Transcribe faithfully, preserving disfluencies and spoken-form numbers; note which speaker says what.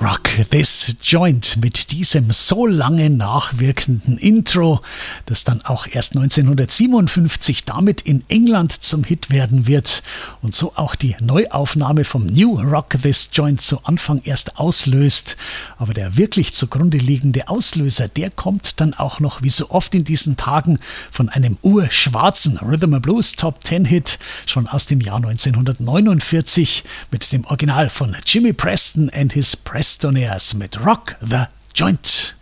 Speaker 1: Rock This Joint mit diesem so lange nachwirkenden Intro, das dann auch erst neunzehnhundertsiebenundfünfzig damit in England zum Hit werden wird und so auch die Neuaufnahme vom New Rock This Joint zu Anfang erst auslöst. Aber der wirklich zugrunde liegende Auslöser, der kommt dann auch noch wie so oft in diesen Tagen von einem urschwarzen Rhythm and Blues Top Ten Hit schon aus dem Jahr neunzehnhundertneunundvierzig mit dem Original von Jimmy Preston and his Prestonaires mit Rock the Joint.